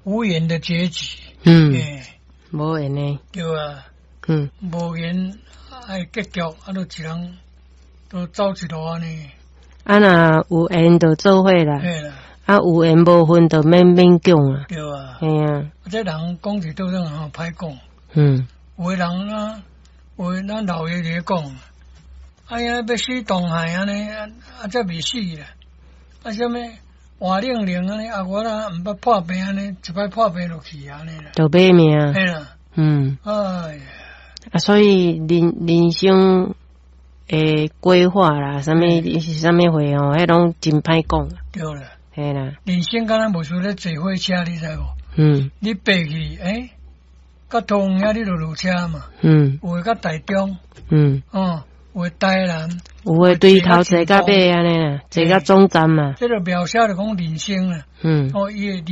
无缘的结局。 无缘呢。 对啊。无缘爱结局，都一人都走一路安尼。 若有缘就做伙啦。 嘿啦。 有缘无分就免讲啊。 对啊。 嘿啊。 这人讲起倒上吼歹讲。有的人啊，有咱老爷爷讲，哎呀，要死东海安尼，则未死啦。什么换令令安尼，我若毋捌破病安尼，一摆破病落去安尼啦。 就买命。 嘿啦。哎呀。 所以人生诶规划啦，啥物货吼，迄拢真歹讲。 对啦。 嘿啦。 人生敢若无像咧坐火车，你知无？你爬去，到桃园你就落车嘛。有诶到台中。有诶台南。 有诶对头坐到尾安尼啦，坐到总站嘛。 这个描写就讲人生啦。伊诶。